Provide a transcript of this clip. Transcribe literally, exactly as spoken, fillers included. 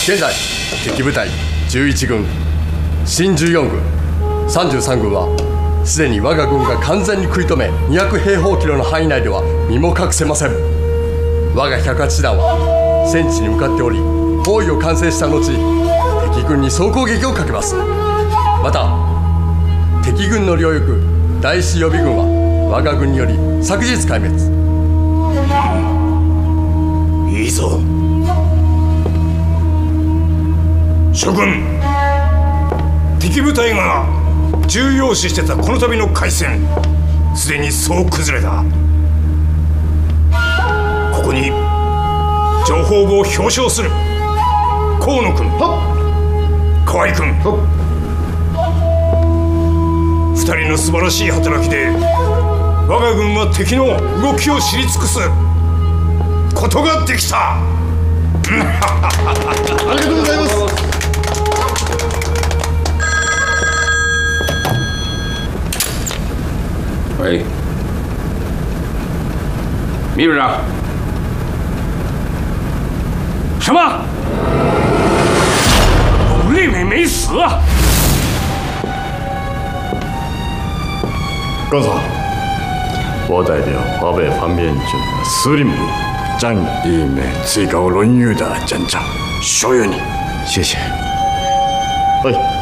現在敵部隊じゅういち軍、新じゅうよん軍、さんじゅうさん軍はすでに我が軍が完全に食い止めにひゃく平方キロの範囲内では身も隠せません。我がひゃくはち師団は戦地に向かっており、包囲を完成した後敵軍に総攻撃をかけます。また敵軍の両翼第一予備軍は我が軍により昨日壊滅。 いいぞ諸君、敵部隊が重要視してたこの度の海戦、すでに総崩れだ。ここに情報部を表彰する。河野君、河合君、二人の素晴らしい働きで我が軍は敵の動きを知り尽くすことができた。ありがとうございます。 喂，秘书长，什么？武立伟没死啊？ 刚嫂，我代表华北方面军的司令部将一枚最高荣誉的奖章授予你。 谢谢。 哎。